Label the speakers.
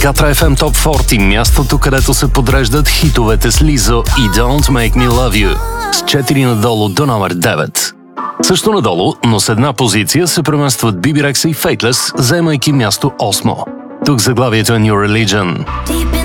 Speaker 1: Катра FM Top 40, мястото, където се подреждат хитовете с Лизо и Don't Make Me Love You, с 4 надолу до номер 9. Също надолу, но с една позиция, се преместват Bibi Rexa и Faithless, заемайки място 8. Тук заглавието е New Religion.